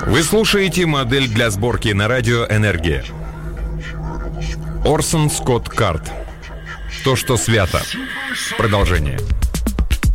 Вы слушаете модель для сборки на радио «Энергия». Орсон Скотт Кард. То, что свято. Продолжение.